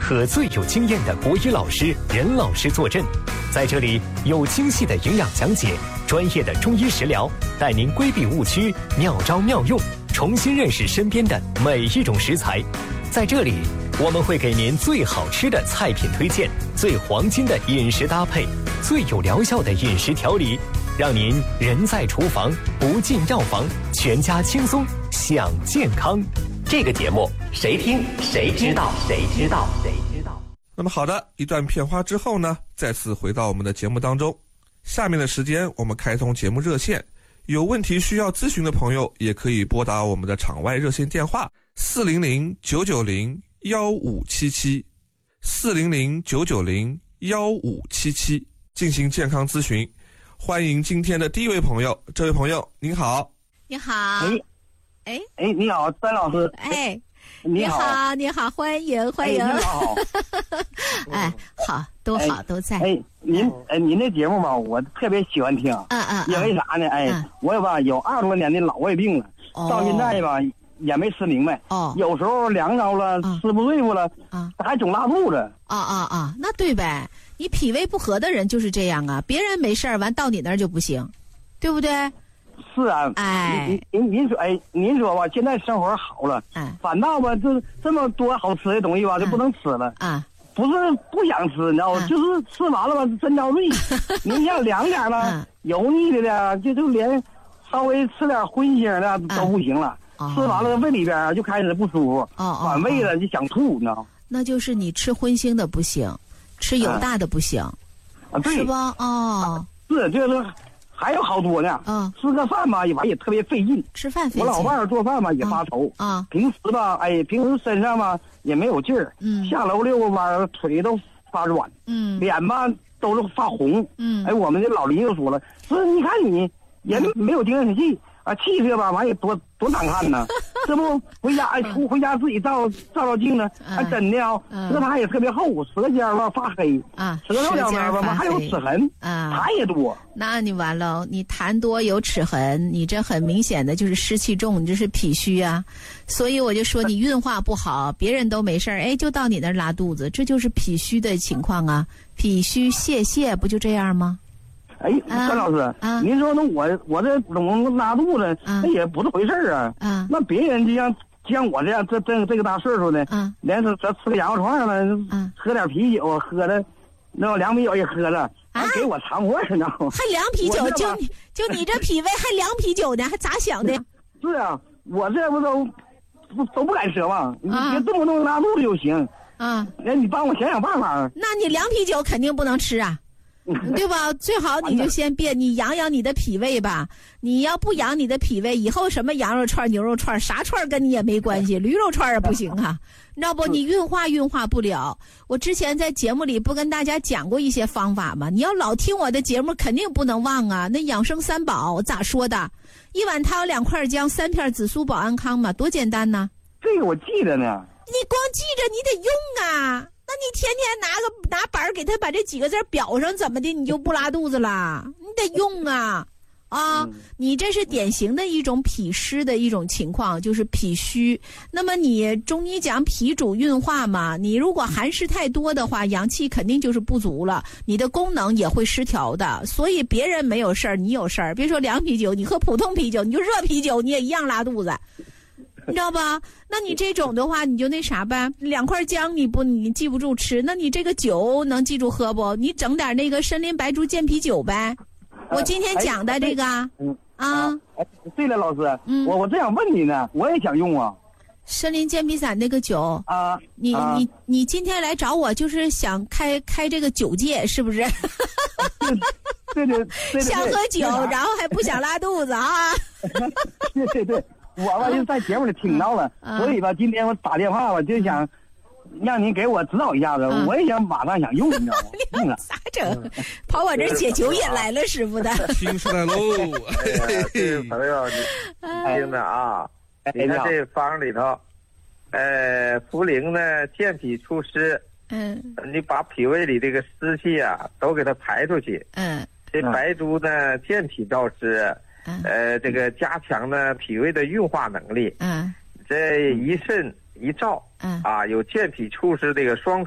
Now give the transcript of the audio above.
和最有经验的国医老师任老师坐镇。在这里有精细的营养讲解，专业的中医食疗，带您规避误区，妙招妙用，重新认识身边的每一种食材。在这里我们会给您最好吃的菜品推荐，最黄金的饮食搭配，最有疗效的饮食调理，让您人在厨房不进药房，全家轻松享健康。这个节目谁听谁知道，谁知道谁知道。 那么好的，一段片花之后呢，再次回到我们的节目当中。下面的时间我们开通节目热线，有问题需要咨询的朋友也可以拨打我们的场外热线电话400-990-1577 400-990-1577进行健康咨询。欢迎今天的第一位朋友，这位朋友您好。 你好。 你好，詹老师。你好， 你好，欢迎。 你好。 好，都好，都在。 您那节目吧，我特别喜欢听。因为啥呢？我有20多年的老胃病了，到现在吧也没吃明白。有时候凉着了，吃不对付了，还总拉肚子。 那对呗，你脾胃不和的人就是这样啊，别人没事儿，完到你那儿就不行，对不对？ 是啊，您说吧，现在生活好了，反倒吧，这么多好吃的东西吧，就不能吃了不是不想吃，你知道吗？就是吃完了吧，真遭罪。您像凉点了，油腻的就连稍微吃点荤腥的都不行了，吃完了胃里边就开始不舒服，反胃了就想吐，你知道吗？ 那就是你吃荤腥的不行，吃油大的不行， 对， 是吧？ 是就是。还有好多呢，吃个饭吧也特别费劲， 吃饭费劲。 我老伴儿做饭吧也发愁平时吧，平时身上吧也没有劲儿，下楼遛个弯腿都发软，脸吧都是发红，我们这老邻居说了，说你看你也没有精神气气色吧，完也多难看呢。这不回家自己照镜子，真的舌苔也特别厚，舌尖吧发黑，舌头两边吧还有齿痕，痰也多。 那你完了，你痰多有齿痕，你这很明显的就是湿气重，你这是脾虚啊。所以我就说你运化不好，别人都没事儿，就到你那儿拉肚子，这就是脾虚的情况啊。脾虚泄不就这样吗？ 张老师，您说那我这总拉肚子，那也不是回事儿啊。那别人就像我这样，这个大岁数的，连吃个羊肉串了，喝点啤酒，喝的那凉啤酒也喝了，还给我肠胃，你知道吗？ 还凉啤酒，就你这脾胃还凉啤酒呢，还咋想的？ 是啊，我这不都不敢奢望，你别动不动拉肚子就行你帮我想办法。 那你凉啤酒肯定不能吃啊。对吧？最好你就先你养你的脾胃吧。你要不养你的脾胃，以后什么羊肉串、牛肉串，啥串跟你也没关系，驴肉串也不行啊。你知道不？你运化不了。我之前在节目里不跟大家讲过一些方法吗？你要老听我的节目，肯定不能忘啊。那养生三宝咋说的？一碗汤，2块姜，3片紫苏保安康嘛，多简单呢。 这个我记着呢。 你光记着，你得用啊。那你天天拿板给他把这几个字裱上，怎么的你就不拉肚子了？你得用啊！你这是典型的一种脾湿的一种情况，就是脾虚。那么你中医讲脾主运化嘛，你如果寒湿太多的话，阳气肯定就是不足了，你的功能也会失调的。所以别人没有事儿，你有事儿。别说凉啤酒，你喝普通啤酒，你就热啤酒，你也一样拉肚子。你知道吧？那你这种的话，你就那啥呗，2块姜你记不住吃，那你这个酒能记住喝不？你整点那个参苓白术健脾酒呗。我今天讲的这个对了，老师，我这样问你呢，我也想用啊。 参苓健脾散那个酒你今天来找我就是想开这个酒戒是不是？ 对， 想喝酒，然后还不想拉肚子啊？ 对。我吧就在节目里听到了，所以吧今天我打电话，我就想让您给我指导一下子，我也想马上想用，你知道吗？用了咋整？跑我这解酒瘾来了，师傅的。 听出来喽！ 这位朋友，你听着啊，你看这方里头，茯苓呢健脾除湿，你把脾胃里这个湿气啊都给它排出去，这白术呢健脾燥湿。这个加强呢脾胃的运化能力，这一肾一燥，有健脾祛湿这个双